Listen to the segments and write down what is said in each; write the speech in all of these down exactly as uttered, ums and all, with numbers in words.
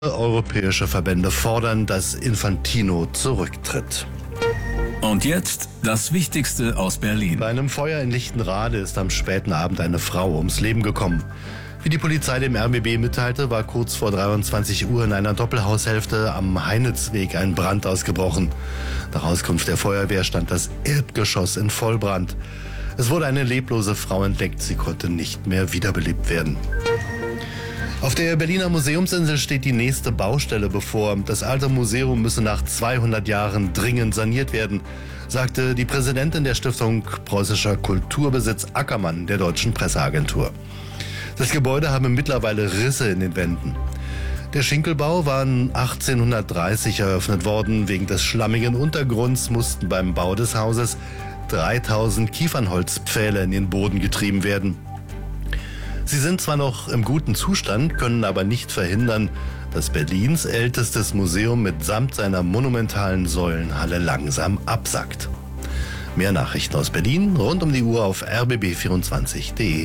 Europäische Verbände fordern, dass Infantino zurücktritt. Und jetzt das Wichtigste aus Berlin. Bei einem Feuer in Lichtenrade ist am späten Abend eine Frau ums Leben gekommen. Wie die Polizei dem R B B mitteilte, war kurz vor dreiundzwanzig Uhr in einer Doppelhaushälfte am Heinitzweg ein Brand ausgebrochen. Nach Auskunft der Feuerwehr stand das Erdgeschoss in Vollbrand. Es wurde eine leblose Frau entdeckt, sie konnte nicht mehr wiederbelebt werden. Auf der Berliner Museumsinsel steht die nächste Baustelle bevor. Das alte Museum müsse nach zweihundert Jahren dringend saniert werden, sagte die Präsidentin der Stiftung Preußischer Kulturbesitz Ackermann der Deutschen Presseagentur. Das Gebäude habe mittlerweile Risse in den Wänden. Der Schinkelbau war achtzehnhundertdreißig eröffnet worden. Wegen des schlammigen Untergrunds mussten beim Bau des Hauses dreitausend Kiefernholzpfähle in den Boden getrieben werden. Sie sind zwar noch im guten Zustand, können aber nicht verhindern, dass Berlins ältestes Museum mitsamt seiner monumentalen Säulenhalle langsam absackt. Mehr Nachrichten aus Berlin rund um die Uhr auf r b b vierundzwanzig punkt de.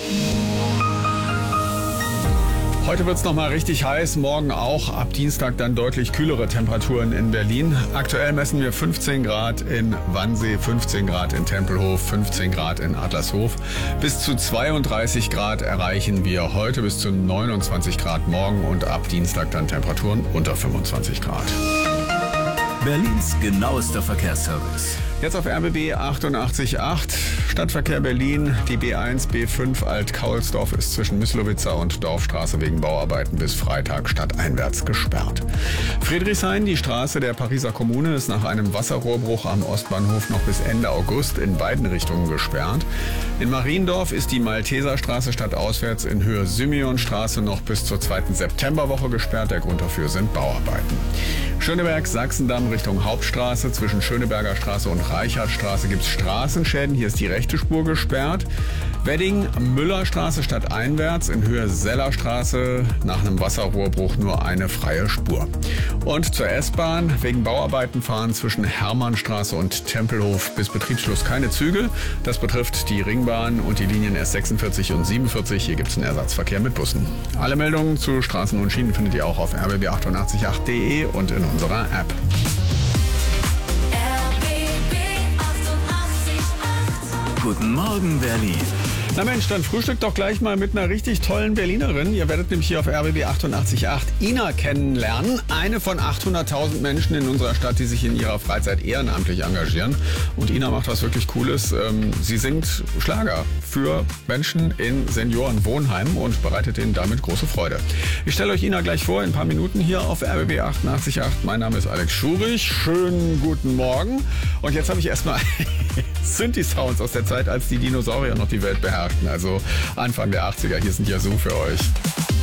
Heute wird es nochmal richtig heiß, morgen auch, ab Dienstag dann deutlich kühlere Temperaturen in Berlin. Aktuell messen wir fünfzehn Grad in Wannsee, fünfzehn Grad in Tempelhof, fünfzehn Grad in Adlershof. Bis zu zweiunddreißig Grad erreichen wir heute, bis zu neunundzwanzig Grad morgen und ab Dienstag dann Temperaturen unter fünfundzwanzig Grad. Berlins genauester Verkehrsservice. Jetzt auf R B B achtundachtzig Komma acht. Stadtverkehr Berlin, die B eins, B fünf Alt-Kaulsdorf ist zwischen Myslowitzer und Dorfstraße wegen Bauarbeiten bis Freitag stadteinwärts gesperrt. Friedrichshain, die Straße der Pariser Kommune, ist nach einem Wasserrohrbruch am Ostbahnhof noch bis Ende August in beiden Richtungen gesperrt. In Mariendorf ist die Malteserstraße stadtauswärts in Höhe Symeonstraße noch bis zur zweiten Septemberwoche gesperrt. Der Grund dafür sind Bauarbeiten. Schöneberg-Sachsendamm Richtung Hauptstraße. Zwischen Schöneberger Straße und Reichardtstraße gibt es Straßenschäden. Hier ist die rechte Spur gesperrt. Wedding-Müllerstraße stadteinwärts in Höhe Sellerstraße nach einem Wasserrohrbruch nur eine freie Spur. Und zur S-Bahn. Wegen Bauarbeiten fahren zwischen Hermannstraße und Tempelhof bis Betriebsschluss keine Züge. Das betrifft die Ringbahn und die Linien S sechsundvierzig und siebenundvierzig. Hier gibt es einen Ersatzverkehr mit Bussen. Alle Meldungen zu Straßen und Schienen findet ihr auch auf r b b achtundachtzig Komma acht punkt de und in unserer App. Guten Morgen, Berlin. Na Mensch, dann frühstückt doch gleich mal mit einer richtig tollen Berlinerin. Ihr werdet nämlich hier auf R B B achtundachtzig Komma acht Ina kennenlernen. Eine von achthunderttausend Menschen in unserer Stadt, die sich in ihrer Freizeit ehrenamtlich engagieren. Und Ina macht was wirklich Cooles. Sie singt Schlager für Menschen in Seniorenwohnheimen und bereitet ihnen damit große Freude. Ich stelle euch Ina gleich vor in ein paar Minuten hier auf R B B achtundachtzig Komma acht. Mein Name ist Alex Schurich. Schönen guten Morgen. Und jetzt habe ich erstmal Synthi-Sounds aus der Zeit, als die Dinosaurier noch die Welt beherrschten. Also Anfang der achtziger. Hier sind Yazoo für euch.